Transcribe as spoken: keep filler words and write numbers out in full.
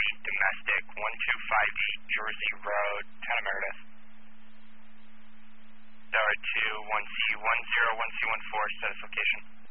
eight domestic, one two five eight Jersey Road, Town of Meredith. Tower two, one C, one zero, one C one four, status location.